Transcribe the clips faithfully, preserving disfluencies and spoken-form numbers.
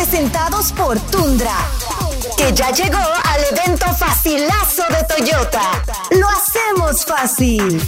presentados por Tundra, que ya llegó al evento facilazo de Toyota. Lo hacemos fácil.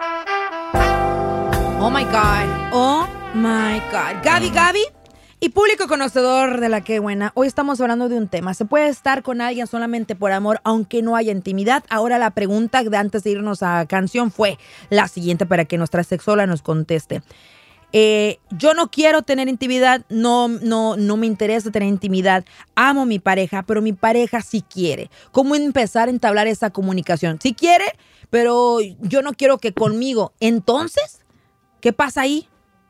Oh my God, oh my God. Gaby, Gaby y público conocedor de la que buena. Hoy estamos hablando de un tema. ¿Se puede estar con alguien solamente por amor, aunque no haya intimidad? Ahora la pregunta de antes de irnos a canción fue la siguiente para que nuestra sexóloga nos conteste. Eh, yo no quiero tener intimidad, no, no, no me interesa tener intimidad, amo a mi pareja, pero mi pareja sí quiere. ¿Cómo empezar a entablar esa comunicación? Sí quiere, pero yo no quiero que conmigo. Entonces, ¿qué pasa ahí?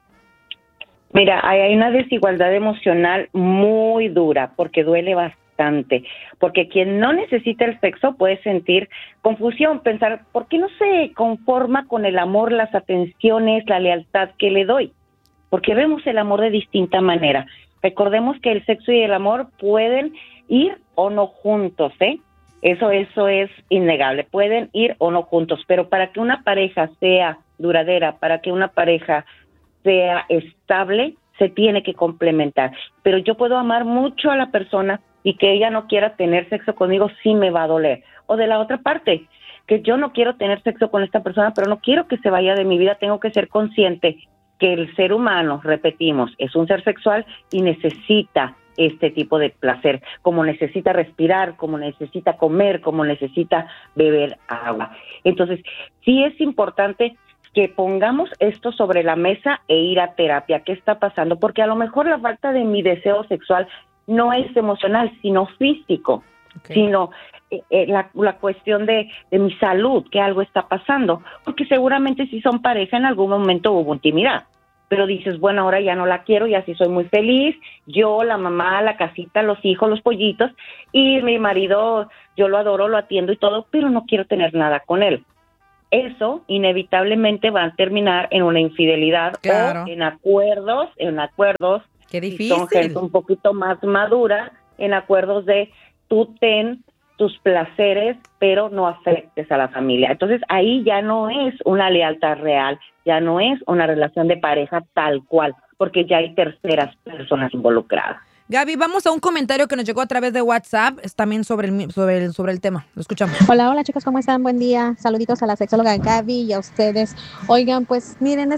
Mira, hay una desigualdad emocional muy dura porque duele bastante. Porque quien no necesita el sexo puede sentir confusión, pensar, ¿por qué no se conforma con el amor, las atenciones, la lealtad que le doy? Porque vemos el amor de distinta manera. Recordemos que el sexo y el amor pueden ir o no juntos, ¿eh? Eso, eso es innegable. Pueden ir o no juntos, pero para que una pareja sea duradera, para que una pareja sea estable, se tiene que complementar. Pero yo puedo amar mucho a la persona y que ella no quiera tener sexo conmigo, sí me va a doler. O de la otra parte, que yo no quiero tener sexo con esta persona, pero no quiero que se vaya de mi vida, tengo que ser consciente que el ser humano, repetimos, es un ser sexual y necesita este tipo de placer, como necesita respirar, como necesita comer, como necesita beber agua. Entonces, sí es importante que pongamos esto sobre la mesa e ir a terapia. ¿Qué está pasando? Porque a lo mejor la falta de mi deseo sexual no es emocional, sino físico, okay. sino eh, eh, la, la cuestión de, de mi salud, que algo está pasando. Porque seguramente si son pareja en algún momento hubo intimidad, pero dices, bueno, ahora ya no la quiero y así soy muy feliz, yo, la mamá, la casita, los hijos, los pollitos, y mi marido, yo lo adoro, lo atiendo y todo, pero no quiero tener nada con él. Eso inevitablemente va a terminar en una infidelidad, claro. o en acuerdos, en acuerdos, qué difícil. Son gente un poquito más madura, en acuerdos de tú ten tus placeres, pero no afectes a la familia. Entonces ahí ya no es una lealtad real, ya no es una relación de pareja tal cual, porque ya hay terceras personas involucradas. Gaby, vamos a un comentario que nos llegó a través de WhatsApp, es también sobre el, sobre el, sobre el tema. Lo escuchamos. Hola, hola chicos, ¿cómo están? Buen día. Saluditos a la sexóloga Gaby y a ustedes. Oigan, pues miren,